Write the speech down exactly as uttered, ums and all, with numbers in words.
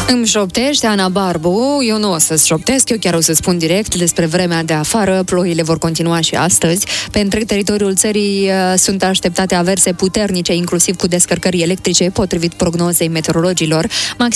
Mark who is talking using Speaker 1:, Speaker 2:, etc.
Speaker 1: Îmi șoptește Ana Barbu, eu nu o să-ți șoptesc, eu chiar o să spun direct despre vremea de afară. Ploile vor continua și astăzi. Pe întreg teritoriul țării uh, sunt așteptate averse puternice, inclusiv cu descărcări electrice, potrivit prognozei meteorologilor.